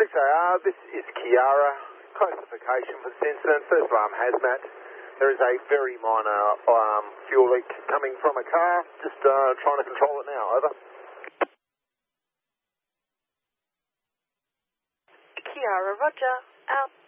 6AR, this is Kiara. Classification for this incident, first alarm hazmat. There is a very minor fuel leak coming from a car. Just trying to control it now, over. Kiara, roger, out.